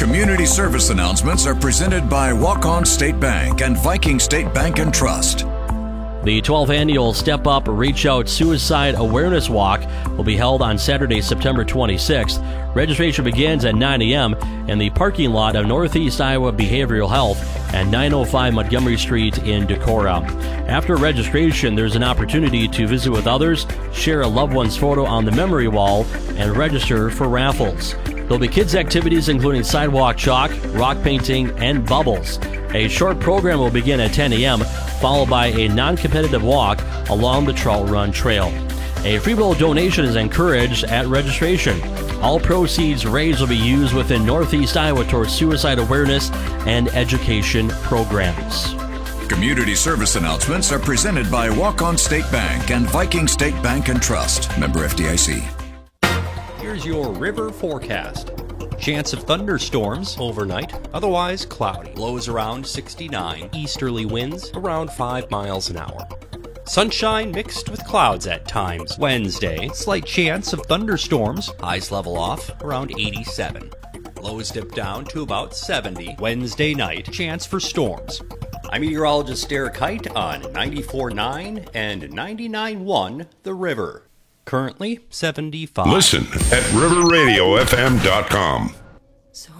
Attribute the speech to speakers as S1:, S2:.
S1: Community service announcements are presented by Walk-On State Bank and Viking State Bank and Trust.
S2: The 12th annual Step Up Reach Out Suicide Awareness Walk will be held on Saturday, September 26th. Registration begins at 9 a.m. in the parking lot of Northeast Iowa Behavioral Health at 905 Montgomery Street in Decorah. After registration, there's an opportunity to visit with others, share a loved one's photo on the memory wall, and register for raffles. There'll be kids' activities including sidewalk chalk, rock painting, and bubbles. A short program will begin at 10 a.m., followed by a non-competitive walk along the Trout Run Trail. A free will donation is encouraged at registration. All proceeds raised will be used within Northeast Iowa towards suicide awareness and education programs.
S1: Community service announcements are presented by Walk-On State Bank and Viking State Bank and Trust. Member FDIC.
S3: Here's your river forecast. Chance of thunderstorms overnight, otherwise cloudy. Lows around 69. Easterly winds around 5 miles an hour. Sunshine mixed with clouds at times. Wednesday, slight chance of thunderstorms. Highs level off around 87. Lows dip down to about 70. Wednesday night, chance for storms. I'm meteorologist Derek Height on 94.9 and 99.1 The River. Currently 75.
S4: Listen at riverradiofm.com.